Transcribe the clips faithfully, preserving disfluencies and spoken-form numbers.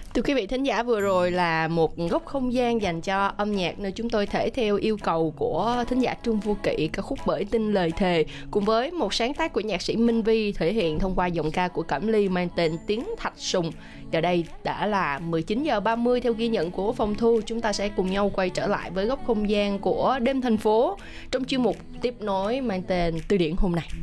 Thưa quý vị thính giả, vừa rồi là một góc không gian dành cho âm nhạc, nơi chúng tôi thể theo yêu cầu của thính giả Trương Vô Kỵ ca khúc Bởi Tin Lời Thề, cùng với một sáng tác của nhạc sĩ Minh Vi thể hiện thông qua giọng ca của Cẩm Ly mang tên Tiếng Thạch Sùng. Giờ đây đã là mười chín giờ ba mươi theo ghi nhận của phòng thu. Chúng ta sẽ cùng nhau quay trở lại với góc không gian của đêm thành phố trong chuyên mục tiếp nối mang tên Từ Điển Hôm Nay.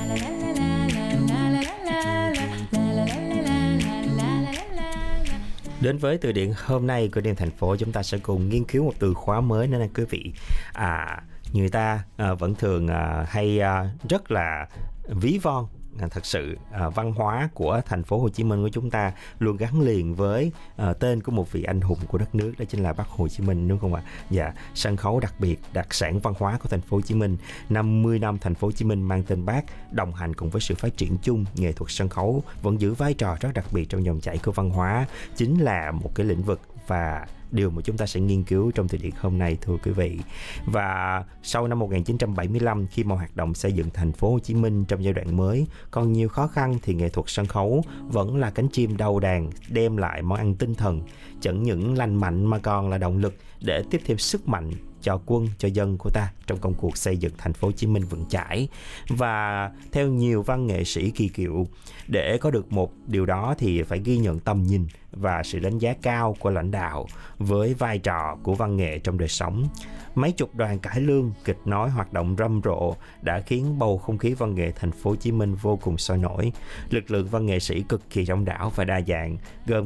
Đến với từ điển hôm nay của đêm thành phố, chúng ta sẽ cùng nghiên cứu một từ khóa mới nữa nè quý vị. À, người ta à, vẫn thường à, hay à, rất là ví von. À, thật sự à, văn hóa của thành phố Hồ Chí Minh của chúng ta luôn gắn liền với à, tên của một vị anh hùng của đất nước, đó chính là Bác Hồ Chí Minh, đúng không ạ? Dạ, sân khấu đặc biệt, đặc sản văn hóa của thành phố Hồ Chí Minh. năm mươi năm thành phố Hồ Chí Minh mang tên Bác, đồng hành cùng với sự phát triển chung, nghệ thuật sân khấu vẫn giữ vai trò rất đặc biệt trong dòng chảy của văn hóa, chính là một cái lĩnh vực và điều mà chúng ta sẽ nghiên cứu trong thời điểm hôm nay, thưa quý vị. Và sau năm một nghìn chín trăm bảy mươi lăm, khi mà hoạt động xây dựng thành phố Hồ Chí Minh trong giai đoạn mới còn nhiều khó khăn, thì nghệ thuật sân khấu vẫn là cánh chim đầu đàn đem lại món ăn tinh thần, chẳng những lành mạnh mà còn là động lực để tiếp thêm sức mạnh cho quân, cho dân của ta trong công cuộc xây dựng thành phố Hồ Chí Minh vững chãi. Và theo nhiều văn nghệ sĩ kỳ cựu, để có được một điều đó thì phải ghi nhận tầm nhìn và sự đánh giá cao của lãnh đạo với vai trò của văn nghệ trong đời sống. Mấy chục đoàn cải lương, kịch nói hoạt động rầm rộ đã khiến bầu không khí văn nghệ thành phố Hồ Chí Minh vô cùng sôi nổi. Lực lượng văn nghệ sĩ cực kỳ đông đảo và đa dạng, gồm